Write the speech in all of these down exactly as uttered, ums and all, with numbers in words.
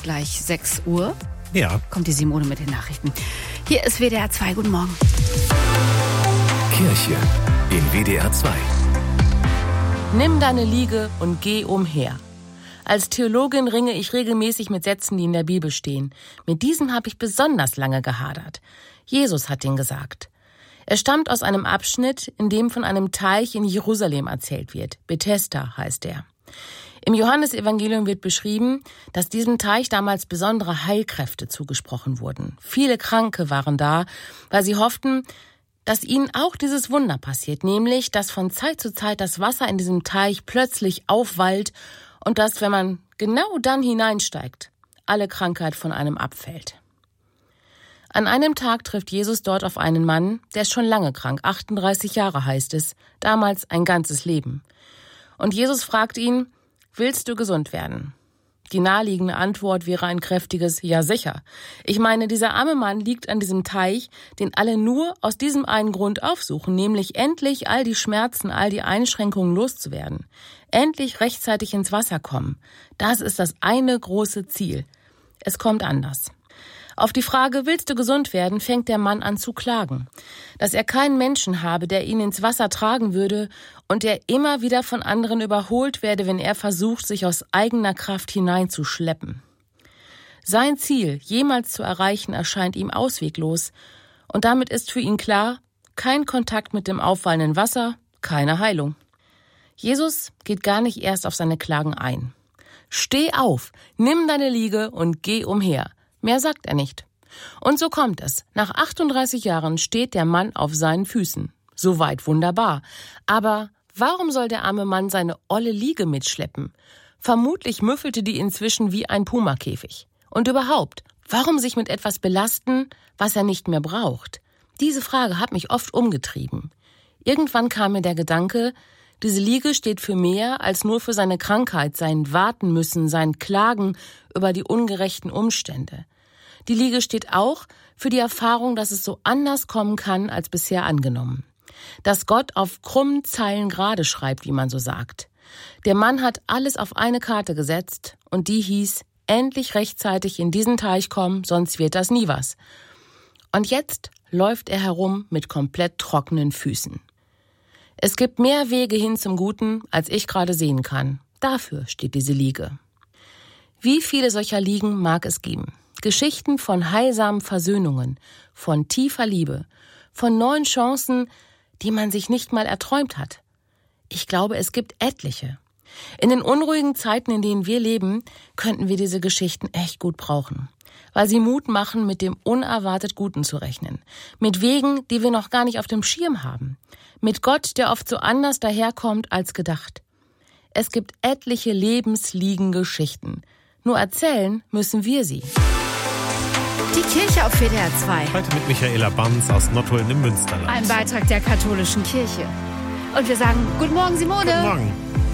gleich sechs Uhr. Ja. Kommt die Simone mit den Nachrichten. Hier ist W D R zwei. Guten Morgen. Kirche in W D R zwei. Nimm deine Liege und geh umher. Als Theologin ringe ich regelmäßig mit Sätzen, die in der Bibel stehen. Mit diesem habe ich besonders lange gehadert. Jesus hat ihn gesagt. Er stammt aus einem Abschnitt, in dem von einem Teich in Jerusalem erzählt wird. Bethesda heißt er. Im Johannesevangelium wird beschrieben, dass diesem Teich damals besondere Heilkräfte zugesprochen wurden. Viele Kranke waren da, weil sie hofften, dass ihnen auch dieses Wunder passiert, nämlich, dass von Zeit zu Zeit das Wasser in diesem Teich plötzlich aufwallt und dass, wenn man genau dann hineinsteigt, alle Krankheit von einem abfällt. An einem Tag trifft Jesus dort auf einen Mann, der ist schon lange krank, achtunddreißig Jahre heißt es, damals ein ganzes Leben. Und Jesus fragt ihn, willst du gesund werden? Die naheliegende Antwort wäre ein kräftiges Ja sicher. Ich meine, dieser arme Mann liegt an diesem Teich, den alle nur aus diesem einen Grund aufsuchen, nämlich endlich all die Schmerzen, all die Einschränkungen loszuwerden. Endlich rechtzeitig ins Wasser kommen. Das ist das eine große Ziel. Es kommt anders. Auf die Frage, willst du gesund werden, fängt der Mann an zu klagen. Dass er keinen Menschen habe, der ihn ins Wasser tragen würde und der immer wieder von anderen überholt werde, wenn er versucht, sich aus eigener Kraft hineinzuschleppen. Sein Ziel, jemals zu erreichen, erscheint ihm ausweglos. Und damit ist für ihn klar, kein Kontakt mit dem auffallenden Wasser, keine Heilung. Jesus geht gar nicht erst auf seine Klagen ein. Steh auf, nimm deine Liege und geh umher. Mehr sagt er nicht. Und so kommt es. Nach achtunddreißig Jahren steht der Mann auf seinen Füßen. Soweit wunderbar. Aber warum soll der arme Mann seine olle Liege mitschleppen? Vermutlich müffelte die inzwischen wie ein Pumakäfig. Und überhaupt, warum sich mit etwas belasten, was er nicht mehr braucht? Diese Frage hat mich oft umgetrieben. Irgendwann kam mir der Gedanke, diese Liege steht für mehr als nur für seine Krankheit, sein Warten müssen, sein Klagen über die ungerechten Umstände. Die Liege steht auch für die Erfahrung, dass es so anders kommen kann als bisher angenommen. Dass Gott auf krummen Zeilen gerade schreibt, wie man so sagt. Der Mann hat alles auf eine Karte gesetzt und die hieß, endlich rechtzeitig in diesen Teich kommen, sonst wird das nie was. Und jetzt läuft er herum mit komplett trockenen Füßen. Es gibt mehr Wege hin zum Guten, als ich gerade sehen kann. Dafür steht diese Liege. Wie viele solcher Liegen mag es geben? Geschichten von heilsamen Versöhnungen, von tiefer Liebe, von neuen Chancen, die man sich nicht mal erträumt hat. Ich glaube, es gibt etliche. In den unruhigen Zeiten, in denen wir leben, könnten wir diese Geschichten echt gut brauchen, weil sie Mut machen, mit dem unerwartet Guten zu rechnen, mit Wegen, die wir noch gar nicht auf dem Schirm haben, mit Gott, der oft so anders daherkommt als gedacht. Es gibt etliche Lebensliegen-Geschichten. Nur erzählen müssen wir sie. Die Kirche auf W D R zwei. Heute mit Michaela Banz aus Nottuln im Münsterland. Ein Beitrag der katholischen Kirche. Und wir sagen, guten Morgen, Simone. Guten Morgen.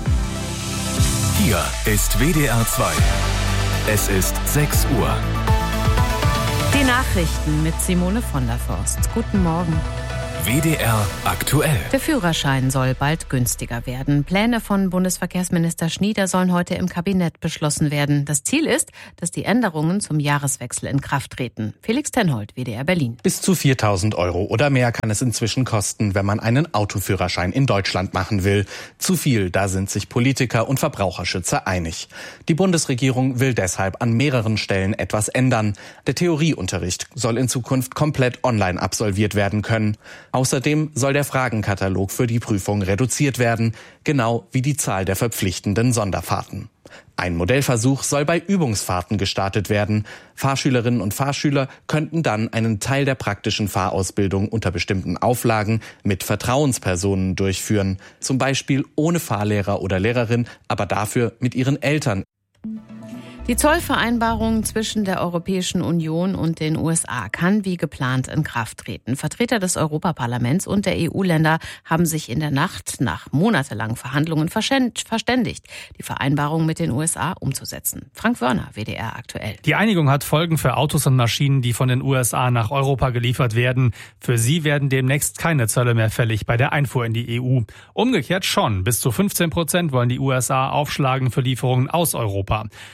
Hier ist W D R zwei. Es ist sechs Uhr. Die Nachrichten mit Simone von der Forst. Guten Morgen. W D R aktuell. Der Führerschein soll bald günstiger werden. Pläne von Bundesverkehrsminister Schnieder sollen heute im Kabinett beschlossen werden. Das Ziel ist, dass die Änderungen zum Jahreswechsel in Kraft treten. Felix Tenhold, W D R Berlin. Bis zu viertausend Euro oder mehr kann es inzwischen kosten, wenn man einen Autoführerschein in Deutschland machen will. Zu viel, da sind sich Politiker und Verbraucherschützer einig. Die Bundesregierung will deshalb an mehreren Stellen etwas ändern. Der Theorieunterricht soll in Zukunft komplett online absolviert werden können. Außerdem soll der Fragenkatalog für die Prüfung reduziert werden, genau wie die Zahl der verpflichtenden Sonderfahrten. Ein Modellversuch soll bei Übungsfahrten gestartet werden. Fahrschülerinnen und Fahrschüler könnten dann einen Teil der praktischen Fahrausbildung unter bestimmten Auflagen mit Vertrauenspersonen durchführen. Zum Beispiel ohne Fahrlehrer oder Lehrerin, aber dafür mit ihren Eltern. Die Zollvereinbarung zwischen der Europäischen Union und den U S A kann wie geplant in Kraft treten. Vertreter des Europaparlaments und der E U-Länder haben sich in der Nacht nach monatelangen Verhandlungen verständigt, die Vereinbarung mit den U S A umzusetzen. Frank Wörner, W D R aktuell. Die Einigung hat Folgen für Autos und Maschinen, die von den U S A nach Europa geliefert werden. Für sie werden demnächst keine Zölle mehr fällig bei der Einfuhr in die E U. Umgekehrt schon. Bis zu fünfzehn Prozent wollen die U S A aufschlagen für Lieferungen aus Europa. Den Deal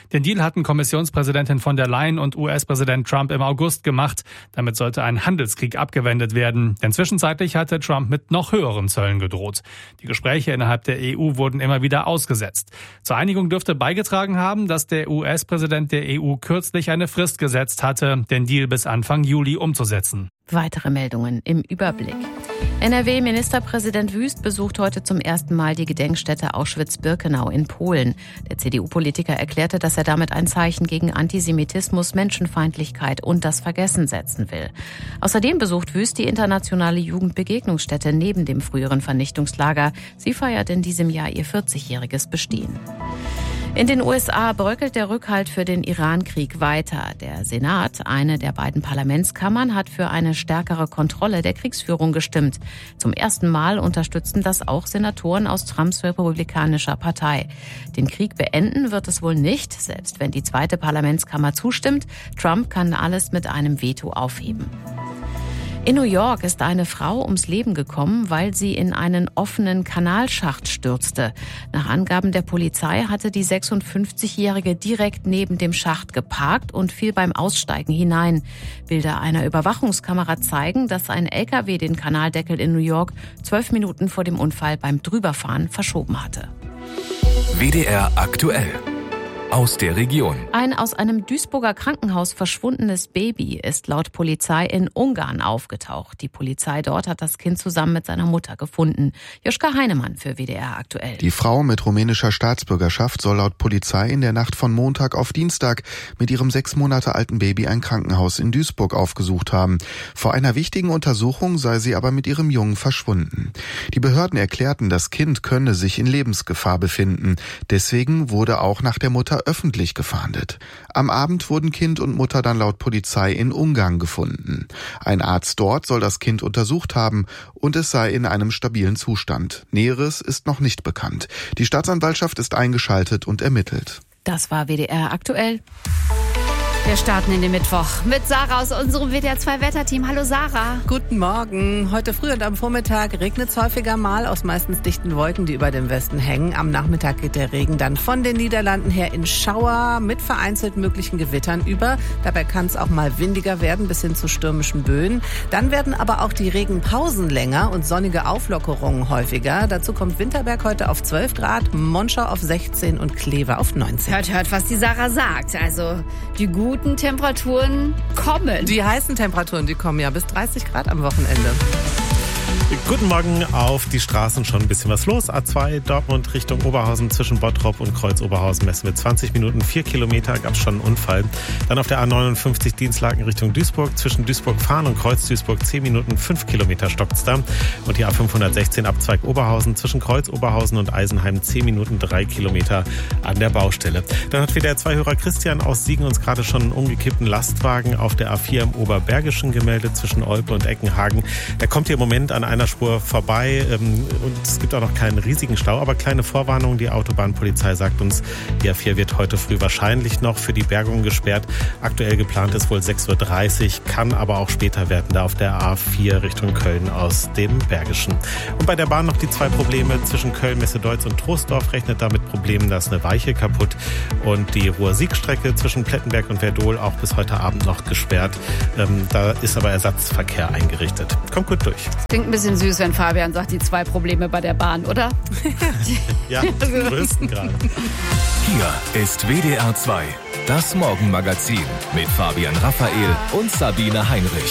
hatten Kommissionspräsidentin von der Leyen und U S-Präsident Trump im August gemacht. Damit sollte ein Handelskrieg abgewendet werden. Denn zwischenzeitlich hatte Trump mit noch höheren Zöllen gedroht. Die Gespräche innerhalb der E U wurden immer wieder ausgesetzt. Zur Einigung dürfte beigetragen haben, dass der U S-Präsident der E U kürzlich eine Frist gesetzt hatte, den Deal bis Anfang Juli umzusetzen. Weitere Meldungen im Überblick. N R W-Ministerpräsident Wüst besucht heute zum ersten Mal die Gedenkstätte Auschwitz-Birkenau in Polen. Der C D U-Politiker erklärte, dass er damit ein Zeichen gegen Antisemitismus, Menschenfeindlichkeit und das Vergessen setzen will. Außerdem besucht Wüst die internationale Jugendbegegnungsstätte neben dem früheren Vernichtungslager. Sie feiert in diesem Jahr ihr vierzigjähriges Bestehen. In den U S A bröckelt der Rückhalt für den Iran-Krieg weiter. Der Senat, eine der beiden Parlamentskammern, hat für eine stärkere Kontrolle der Kriegsführung gestimmt. Zum ersten Mal unterstützten das auch Senatoren aus Trumps republikanischer Partei. Den Krieg beenden wird es wohl nicht, selbst wenn die zweite Parlamentskammer zustimmt. Trump kann alles mit einem Veto aufheben. In New York ist eine Frau ums Leben gekommen, weil sie in einen offenen Kanalschacht stürzte. Nach Angaben der Polizei hatte die sechsundfünfzigjährige direkt neben dem Schacht geparkt und fiel beim Aussteigen hinein. Bilder einer Überwachungskamera zeigen, dass ein L K W den Kanaldeckel in New York zwölf Minuten vor dem Unfall beim Drüberfahren verschoben hatte. W D R aktuell. Aus der Region. Ein aus einem Duisburger Krankenhaus verschwundenes Baby ist laut Polizei in Ungarn aufgetaucht. Die Polizei dort hat das Kind zusammen mit seiner Mutter gefunden. Joschka Heinemann für W D R aktuell. Die Frau mit rumänischer Staatsbürgerschaft soll laut Polizei in der Nacht von Montag auf Dienstag mit ihrem sechs Monate alten Baby ein Krankenhaus in Duisburg aufgesucht haben. Vor einer wichtigen Untersuchung sei sie aber mit ihrem Jungen verschwunden. Die Behörden erklärten, das Kind könne sich in Lebensgefahr befinden. Deswegen wurde auch nach der Mutter öffentlich gefahndet. Am Abend wurden Kind und Mutter dann laut Polizei in Ungarn gefunden. Ein Arzt dort soll das Kind untersucht haben und es sei in einem stabilen Zustand. Näheres ist noch nicht bekannt. Die Staatsanwaltschaft ist eingeschaltet und ermittelt. Das war W D R aktuell. Wir starten in den Mittwoch mit Sarah aus unserem W D R zwei Wetterteam. Hallo Sarah. Guten Morgen. Heute früh und am Vormittag regnet es häufiger mal aus meistens dichten Wolken, die über dem Westen hängen. Am Nachmittag geht der Regen dann von den Niederlanden her in Schauer mit vereinzelt möglichen Gewittern über. Dabei kann es auch mal windiger werden bis hin zu stürmischen Böen. Dann werden aber auch die Regenpausen länger und sonnige Auflockerungen häufiger. Dazu kommt Winterberg heute auf zwölf Grad, Monschau auf sechzehn und Kleve auf neunzehn. Hört, hört, was die Sarah sagt. Also die guten Temperaturen kommen. Die heißen Temperaturen, die kommen ja bis dreißig Grad am Wochenende. Guten Morgen, auf die Straßen schon ein bisschen was los. A zwei Dortmund Richtung Oberhausen zwischen Bottrop und Kreuz Oberhausen messen mit zwanzig Minuten, vier Kilometer, gab es schon einen Unfall. Dann auf der A neunundfünfzig Dienstlaken Richtung Duisburg zwischen Duisburg-Fahren und Kreuz Duisburg zehn Minuten, fünf Kilometer stockt's da. Und die A fünfhundertsechzehn Abzweig Oberhausen zwischen Kreuz Oberhausen und Eisenheim zehn Minuten, drei Kilometer an der Baustelle. Dann hat W D R zwei Hörer Christian aus Siegen uns gerade schon einen umgekippten Lastwagen auf der A vier im Oberbergischen gemeldet zwischen Olpe und Eckenhagen. Der kommt hier im Moment an einer Spur vorbei und es gibt auch noch keinen riesigen Stau, aber kleine Vorwarnung. Die Autobahnpolizei sagt uns, die A vier wird heute früh wahrscheinlich noch für die Bergung gesperrt. Aktuell geplant ist wohl sechs Uhr dreißig, kann aber auch später werden, da auf der A vier Richtung Köln aus dem Bergischen. Und bei der Bahn noch die zwei Probleme zwischen Köln, Messe-Deutz und Troisdorf, rechnet damit Problemen, da ist eine Weiche kaputt und die Ruhr-Sieg-Strecke zwischen Plettenberg und Werdohl auch bis heute Abend noch gesperrt. Ähm, da ist aber Ersatzverkehr eingerichtet. Kommt gut durch. Klingt ein bisschen süß, wenn Fabian sagt, die zwei Probleme bei der Bahn, oder? Ja, die größten gerade. Hier ist W D R zwei, das Morgenmagazin mit Fabian Raphael und Sabine Heinrich.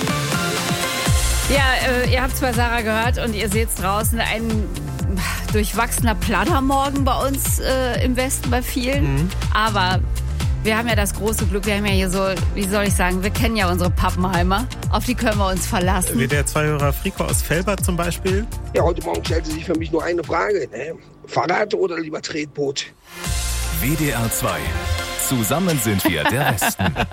Ja, äh, ihr habt es bei Sarah gehört und ihr seht es draußen, ein durchwachsener Plaudermorgen bei uns äh, im Westen bei vielen. Mhm. Aber wir haben ja das große Glück, wir haben ja hier so, wie soll ich sagen, wir kennen ja unsere Pappenheimer. Auf die können wir uns verlassen. W D R zwei Hörer Frico aus Velbert zum Beispiel. Ja, heute Morgen stellte sich für mich nur eine Frage. Ne? Fahrrad oder lieber Tretboot? W D R zwei. Zusammen sind wir der Westen.